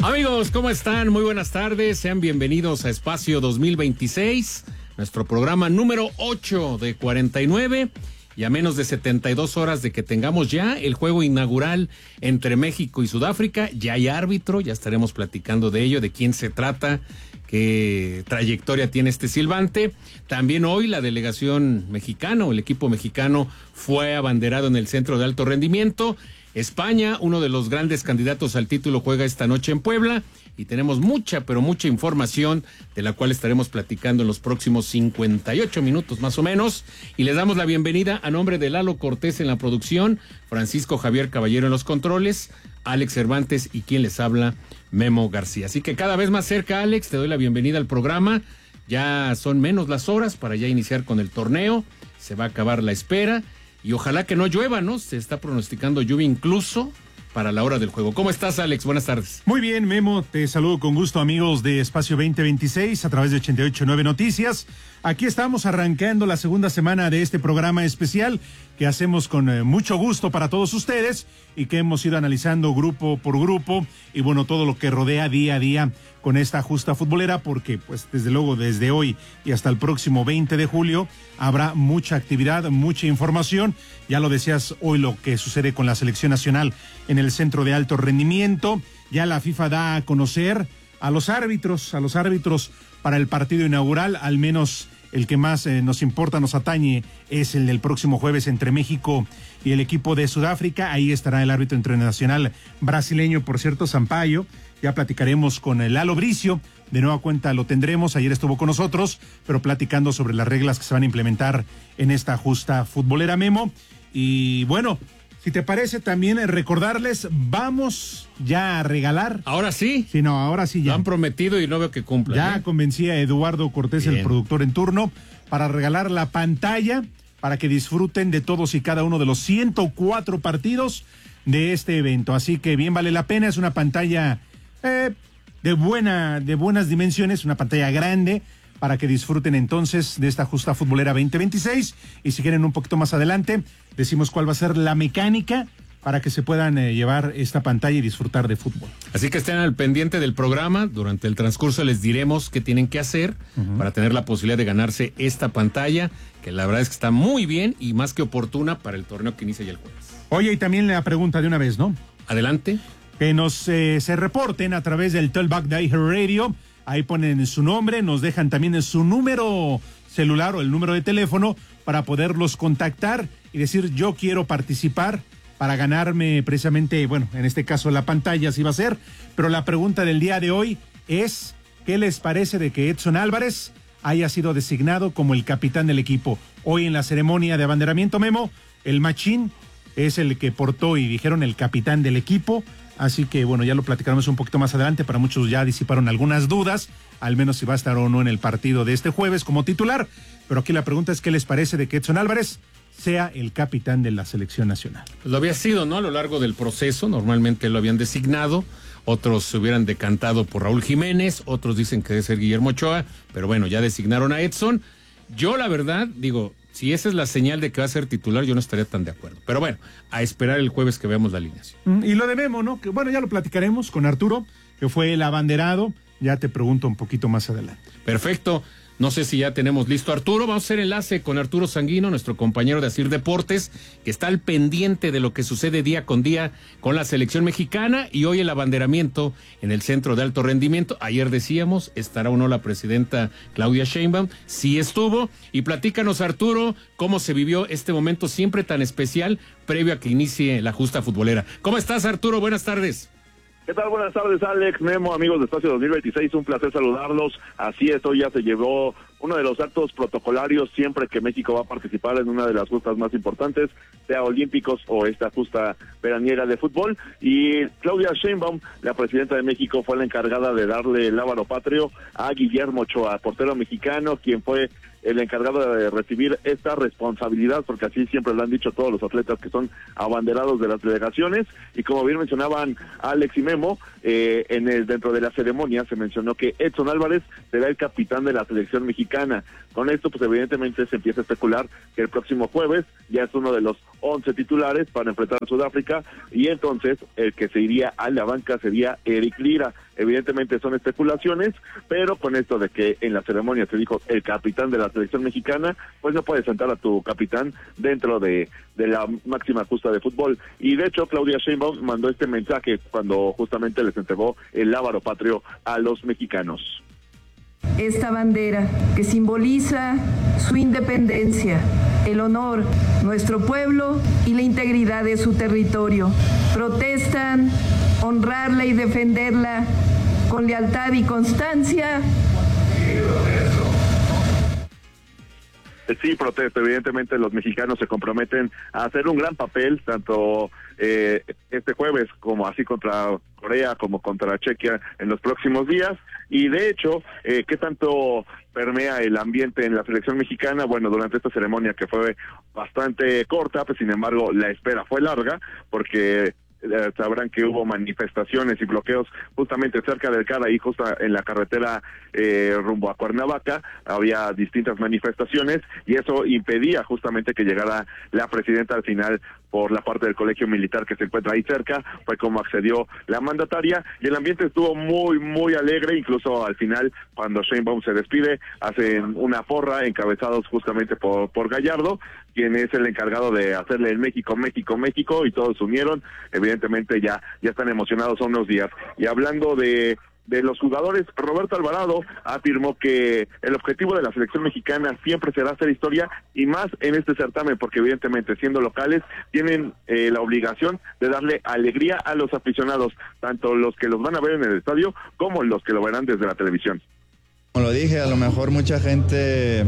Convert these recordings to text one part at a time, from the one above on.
Amigos, ¿cómo están? Muy buenas tardes, sean bienvenidos a Espacio 2026, nuestro programa número 8 de 49, y a menos de 72 horas de que tengamos ya el juego inaugural entre México y Sudáfrica. Ya hay árbitro, ya estaremos platicando de ello, de quién se trata, qué trayectoria tiene este silbante. También hoy la delegación mexicana, o el equipo mexicano, fue abanderado en el Centro de Alto Rendimiento. España, uno de los grandes candidatos al título, juega esta noche en Puebla, y tenemos mucha, pero mucha información de la cual estaremos platicando en los próximos 58 minutos más o menos. Y les damos la bienvenida a nombre de Lalo Cortés en la producción, Francisco Javier Caballero en los controles, Alex Cervantes y quien les habla, Memo García. Así que cada vez más cerca, Alex, te doy la bienvenida al programa. Ya son menos las horas para ya iniciar con el torneo, se va a acabar la espera. Y ojalá que no llueva, ¿no? Se está pronosticando lluvia incluso para la hora del juego. ¿Cómo estás, Alex? Buenas tardes. Muy bien, Memo. Te saludo con gusto, amigos de Espacio 2026 a través de 88.9 Noticias. Aquí estamos arrancando la segunda semana de este programa especial que hacemos con mucho gusto para todos ustedes y que hemos ido analizando grupo por grupo y bueno, todo lo que rodea día a día con esta justa futbolera, porque pues desde luego desde hoy y hasta el próximo 20 de julio habrá mucha actividad, mucha información. Ya lo decías hoy, lo que sucede con la selección nacional en el Centro de Alto Rendimiento. Ya la FIFA da a conocer a los árbitros para el partido inaugural, al menos el que más nos importa, nos atañe, es el del próximo jueves entre México y el equipo de Sudáfrica. Ahí estará el árbitro internacional brasileño, por cierto, Sampaio. Ya platicaremos con el Lalo Bricio, de nueva cuenta lo tendremos, ayer estuvo con nosotros, pero platicando sobre las reglas que se van a implementar en esta justa futbolera, Memo. Y bueno, si te parece también recordarles, vamos ya a regalar. ¿Ahora sí? Sí, no, ahora sí ya. Lo han prometido y no veo que cumplan. Ya convencí a Eduardo Cortés, bien, el productor en turno, para regalar la pantalla para que disfruten de todos y cada uno de los 104 partidos de este evento. Así que bien vale la pena, es una pantalla de buenas dimensiones, una pantalla grande, para que disfruten entonces de esta justa futbolera 2026. Y si quieren un poquito más adelante, decimos cuál va a ser la mecánica para que se puedan llevar esta pantalla y disfrutar de fútbol. Así que estén al pendiente del programa. Durante el transcurso les diremos qué tienen que hacer para tener la posibilidad de ganarse esta pantalla, que la verdad es que está muy bien y más que oportuna para el torneo que inicia ya el jueves. Oye, y también la pregunta de una vez, ¿no? Adelante. Que nos se reporten a través del Talkback de iHeartRadio. Ahí ponen su nombre, nos dejan también su número celular o el número de teléfono para poderlos contactar y decir yo quiero participar para ganarme precisamente, bueno, en este caso la pantalla así va a ser. Pero la pregunta del día de hoy es, ¿qué les parece de que Edson Álvarez haya sido designado como el capitán del equipo? Hoy en la ceremonia de abanderamiento, Memo, el machín es el que portó y dijeron el capitán del equipo. Así que bueno, ya lo platicaremos un poquito más adelante. Para muchos ya disiparon algunas dudas, al menos si va a estar o no en el partido de este jueves como titular. Pero aquí la pregunta es, ¿qué les parece de que Edson Álvarez sea el capitán de la selección nacional? Pues lo había sido, ¿no? A lo largo del proceso, normalmente lo habían designado, otros se hubieran decantado por Raúl Jiménez, otros dicen que debe ser Guillermo Ochoa, pero bueno, ya designaron a Edson. Yo la verdad, digo, si esa es la señal de que va a ser titular, yo no estaría tan de acuerdo. Pero bueno, a esperar el jueves que veamos la alineación. Y lo de Memo, ¿no? Que bueno, ya lo platicaremos con Arturo, que fue el abanderado. Ya te pregunto un poquito más adelante. Perfecto. No sé si ya tenemos listo a Arturo. Vamos a hacer enlace con Arturo Sanguino, nuestro compañero de Asir Deportes, que está al pendiente de lo que sucede día con día con la selección mexicana y hoy el abanderamiento en el Centro de Alto Rendimiento. Ayer decíamos, ¿estará o no la presidenta Claudia Sheinbaum? Sí estuvo. Y platícanos, Arturo, cómo se vivió este momento siempre tan especial previo a que inicie la justa futbolera. ¿Cómo estás, Arturo? Buenas tardes. ¿Qué tal? Buenas tardes, Alex, Memo, amigos de Espacio 2026, un placer saludarlos. Así es, hoy ya se llevó uno de los actos protocolarios siempre que México va a participar en una de las justas más importantes, sea olímpicos o esta justa veraniega de fútbol. Y Claudia Sheinbaum, la presidenta de México, fue la encargada de darle el lábaro patrio a Guillermo Ochoa, portero mexicano, quien fue el encargado de recibir esta responsabilidad, porque así siempre lo han dicho todos los atletas que son abanderados de las delegaciones. Y como bien mencionaban Alex y Memo, dentro de la ceremonia se mencionó que Edson Álvarez será el capitán de la selección mexicana. Con esto, pues evidentemente se empieza a especular que el próximo jueves ya es uno de los 11 titulares para enfrentar a Sudáfrica, y entonces el que se iría a la banca sería Eric Lira, evidentemente son especulaciones, pero con esto de que en la ceremonia se dijo el capitán de la selección mexicana, pues no puedes sentar a tu capitán dentro de la máxima justa de fútbol. Y de hecho Claudia Sheinbaum mandó este mensaje cuando justamente les entregó el lábaro patrio a los mexicanos. Esta bandera que simboliza su independencia, el honor, nuestro pueblo y la integridad de su territorio. Protestan honrarla y defenderla con lealtad y constancia. Sí, protesto. Evidentemente los mexicanos se comprometen a hacer un gran papel, tanto este jueves como así contra Corea como contra Chequia en los próximos días. Y de hecho, ¿qué tanto permea el ambiente en la selección mexicana? Bueno, durante esta ceremonia que fue bastante corta, pues sin embargo la espera fue larga, porque sabrán que hubo manifestaciones y bloqueos justamente cerca del CAR, ahí justo en la carretera rumbo a Cuernavaca, había distintas manifestaciones y eso impedía justamente que llegara la presidenta al final por la parte del colegio militar que se encuentra ahí cerca. Fue como accedió la mandataria y el ambiente estuvo muy, muy alegre, incluso al final cuando Sheinbaum se despide, hacen una porra encabezados justamente por Gallardo, quien es el encargado de hacerle el México, México, México, y todos se unieron. Evidentemente ya están emocionados a unos días. Y hablando de los jugadores, Roberto Alvarado afirmó que el objetivo de la selección mexicana siempre será hacer historia, y más en este certamen, porque evidentemente siendo locales tienen la obligación de darle alegría a los aficionados, tanto los que los van a ver en el estadio como los que lo verán desde la televisión. Como lo dije, a lo mejor mucha gente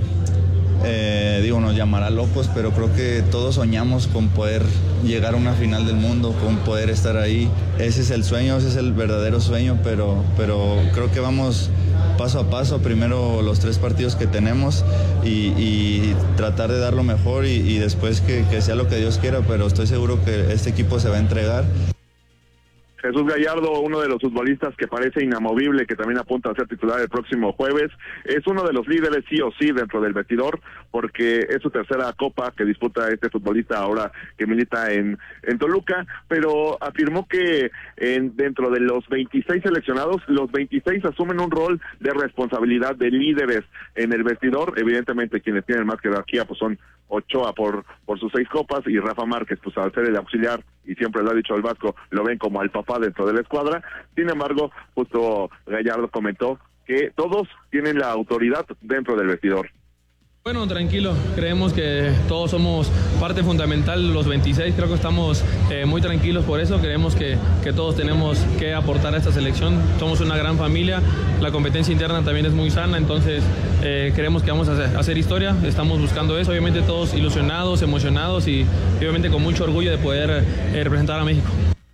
nos llamará locos, pero creo que todos soñamos con poder llegar a una final del mundo, con poder estar ahí. Ese es el sueño, ese es el verdadero sueño, pero creo que vamos paso a paso. Primero los 3 partidos que tenemos y tratar de dar lo mejor y después que sea lo que Dios quiera, pero estoy seguro que este equipo se va a entregar. Jesús Gallardo, uno de los futbolistas que parece inamovible, que también apunta a ser titular el próximo jueves, es uno de los líderes sí o sí dentro del vestidor, porque es su tercera copa que disputa este futbolista ahora que milita en Toluca, pero afirmó que dentro de los 26 seleccionados, los 26 asumen un rol de responsabilidad de líderes en el vestidor. Evidentemente quienes tienen más jerarquía pues son Ochoa por sus 6 copas y Rafa Márquez pues al ser el auxiliar, y siempre lo ha dicho el Vasco, lo ven como al papá dentro de la escuadra. Sin embargo, justo Gallardo comentó que todos tienen la autoridad dentro del vestidor. Bueno, tranquilo, creemos que todos somos parte fundamental, los 26, creo que estamos muy tranquilos por eso, creemos que todos tenemos que aportar a esta selección, somos una gran familia, la competencia interna también es muy sana, entonces creemos que vamos a hacer historia, estamos buscando eso, obviamente todos ilusionados, emocionados y obviamente con mucho orgullo de poder representar a México.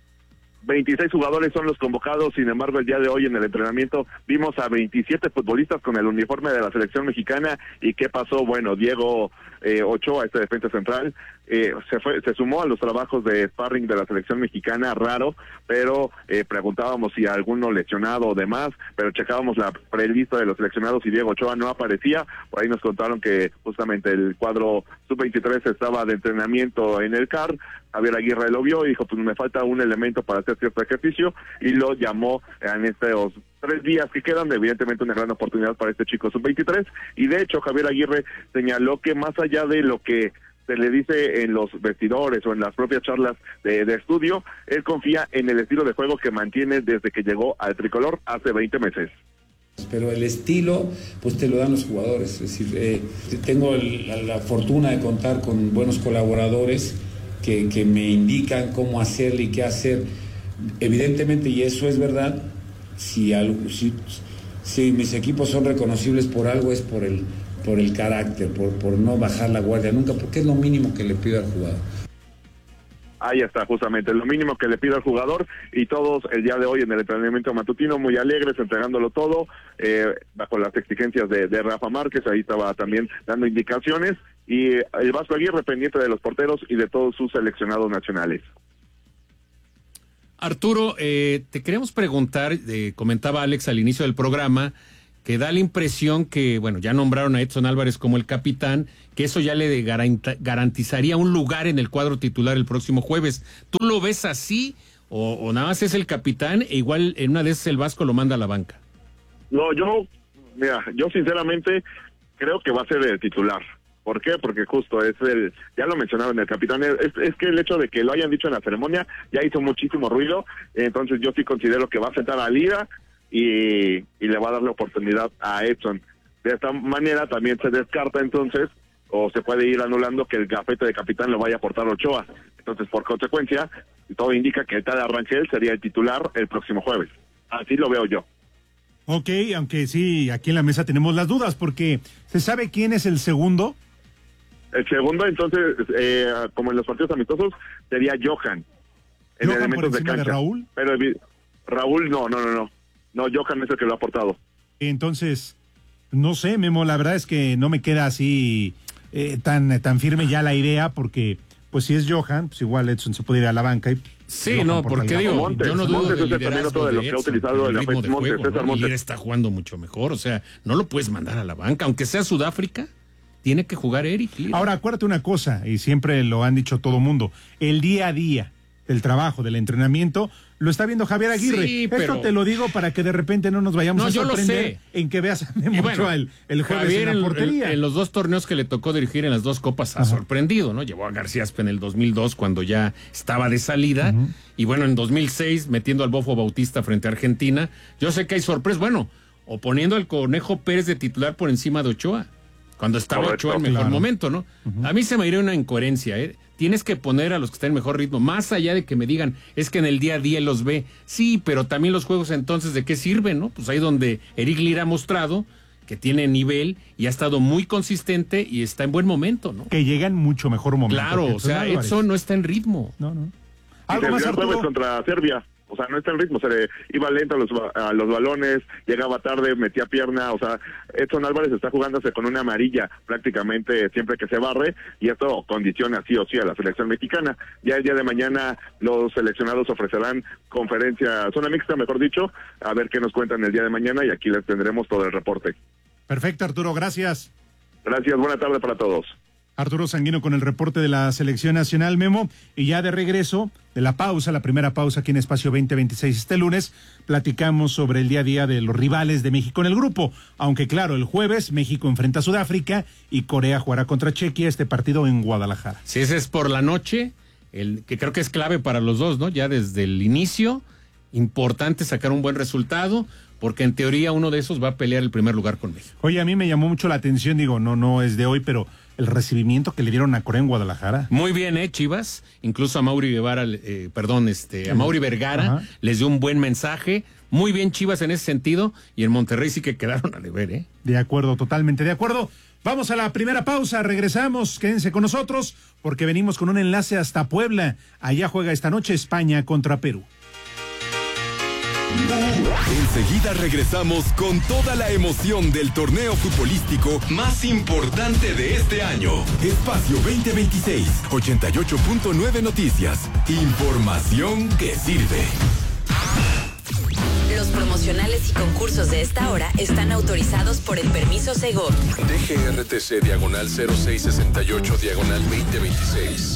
26 jugadores son los convocados, sin embargo el día de hoy en el entrenamiento vimos a 27 futbolistas con el uniforme de la selección mexicana. ¿Y qué pasó? Bueno, Diego Ochoa, este defensa central, se sumó a los trabajos de sparring de la selección mexicana, raro, pero preguntábamos si alguno lesionado o demás, pero checábamos la prelista de los seleccionados y Diego Ochoa no aparecía. Por ahí nos contaron que justamente el cuadro sub-23 estaba de entrenamiento en el CAR. Javier Aguirre lo vio y dijo, pues me falta un elemento para hacer cierto ejercicio, y lo llamó en estos 3 días que quedan. Evidentemente una gran oportunidad para este chico sub-23, y de hecho Javier Aguirre señaló que más allá de lo que se le dice en los vestidores o en las propias charlas de estudio, él confía en el estilo de juego que mantiene desde que llegó al tricolor hace 20 meses. Pero el estilo, pues te lo dan los jugadores. Es decir, tengo la fortuna de contar con buenos colaboradores que me indican cómo hacerle y qué hacer. Evidentemente, y eso es verdad, si mis equipos son reconocibles por algo, es por el carácter, por no bajar la guardia nunca, porque es lo mínimo que le pido al jugador. Ahí está, justamente, lo mínimo que le pide al jugador, y todos el día de hoy en el entrenamiento matutino muy alegres, entregándolo todo, bajo las exigencias de Rafa Márquez. Ahí estaba también dando indicaciones, y el Vasco Aguirre pendiente de los porteros y de todos sus seleccionados nacionales. Arturo, te queremos preguntar, comentaba Alex al inicio del programa, que da la impresión que, bueno, ya nombraron a Edson Álvarez como el capitán, que eso ya le garantizaría un lugar en el cuadro titular el próximo jueves. ¿Tú lo ves así o nada más es el capitán e igual en una de esas el Vasco lo manda a la banca? No, yo sinceramente creo que va a ser el titular. ¿Por qué? Porque justo ya lo mencionaron, el capitán, es que el hecho de que lo hayan dicho en la ceremonia ya hizo muchísimo ruido, entonces yo sí considero que va a sentar a Lira y le va a dar la oportunidad a Edson. De esta manera también se descarta entonces, o se puede ir anulando que el gafete de capitán lo vaya a aportar Ochoa. Entonces, por consecuencia, todo indica que Tadeo Rangel sería el titular el próximo jueves. Así lo veo yo. Ok, aunque sí, aquí en la mesa tenemos las dudas, porque ¿se sabe quién es el segundo? El segundo, entonces, como en los partidos amistosos, sería Johan. En ¿Johan elementos por encima de Raúl? Pero Raúl no. No, Johan es el que lo ha aportado. Entonces, no sé, Memo, la verdad es que no me queda así tan firme ya la idea, porque pues si es Johan, pues igual Edson se puede ir a la banca y... Sí, no, porque digo, Montes, yo no dudo Montes del es también otro de los que ha utilizado el ritmo de Montes, juego, César ¿no? Montes. Y él está jugando mucho mejor, o sea, no lo puedes mandar a la banca, aunque sea Sudáfrica, tiene que jugar Eric Lira. Ahora, acuérdate una cosa, y siempre lo han dicho todo mundo, el día a día del trabajo, del entrenamiento, lo está viendo Javier Aguirre. Sí, pero... Esto te lo digo para que de repente no nos vayamos a sorprender en que veas a Memo Ochoa el jueves Javier en la portería. En los dos torneos que le tocó dirigir en las dos copas ha sorprendido, ¿no? Llevó a García Aspe en el 2002 cuando ya estaba de salida, y bueno, en 2006 metiendo al Bofo Bautista frente a Argentina. Yo sé que hay sorpresas, bueno, o poniendo al Conejo Pérez de titular por encima de Ochoa, cuando estaba Ochoa en mejor momento, ¿no? A mí se me iría una incoherencia, ¿eh? Tienes que poner a los que están en mejor ritmo, más allá de que me digan, es que en el día a día los ve. Sí, pero también los juegos entonces, ¿de qué sirven, no? Pues ahí donde Eric Lira ha mostrado que tiene nivel y ha estado muy consistente y está en buen momento, ¿no? Que llega en mucho mejor momento. Claro, o sea, Edson no está en ritmo. No. ¿Algo más, Arturo? Contra Serbia. O sea, no está en ritmo, se le iba lento a los balones, llegaba tarde, metía pierna, o sea, Edson Álvarez está jugándose con una amarilla prácticamente siempre que se barre, y esto condiciona sí o sí a la selección mexicana. Ya el día de mañana los seleccionados ofrecerán conferencia, zona mixta, mejor dicho, a ver qué nos cuentan el día de mañana, y aquí les tendremos todo el reporte. Perfecto, Arturo, gracias. Gracias, buena tarde para todos. Arturo Sanguino con el reporte de la Selección Nacional, Memo, y ya de regreso de la pausa, la primera pausa aquí en Espacio 2026 este lunes, platicamos sobre el día a día de los rivales de México en el grupo, aunque claro, el jueves México enfrenta a Sudáfrica y Corea jugará contra Chequia, este partido en Guadalajara. Si ese es por la noche, el que creo que es clave para los dos, ¿no? Ya desde el inicio, importante sacar un buen resultado, porque en teoría uno de esos va a pelear el primer lugar con México. Oye, a mí me llamó mucho la atención, digo, no es de hoy, pero el recibimiento que le dieron a Corea en Guadalajara. Muy bien, Chivas. Incluso a Mauri Guevara, a Mauri Vergara les dio un buen mensaje. Muy bien, Chivas, en ese sentido. Y en Monterrey sí que quedaron a deber, ¿eh? De acuerdo, totalmente de acuerdo. Vamos a la primera pausa, regresamos, quédense con nosotros, porque venimos con un enlace hasta Puebla. Allá juega esta noche España contra Perú. Enseguida regresamos con toda la emoción del torneo futbolístico más importante de este año. Espacio 2026, 88.9 Noticias. Información que sirve. Los promocionales y concursos de esta hora están autorizados por el permiso Segov. DGRTC diagonal 0668 diagonal 2026.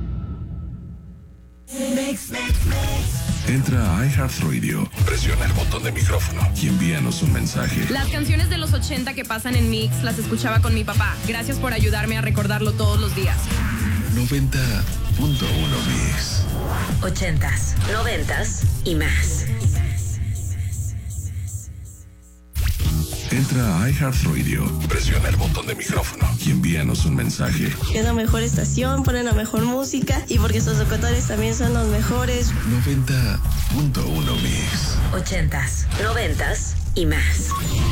Entra a iHeartRadio, presiona el botón de micrófono y envíanos un mensaje. Las canciones de los 80 que pasan en Mix las escuchaba con mi papá. Gracias por ayudarme a recordarlo todos los días. 90.1 Mix. 80s, 90s y más. Entra a iHeartRadio, presiona el botón de micrófono y envíanos un mensaje. Es la mejor estación, ponen la mejor música y porque sus locutores también son los mejores. 90.1 Mix. 80s, 90s y más.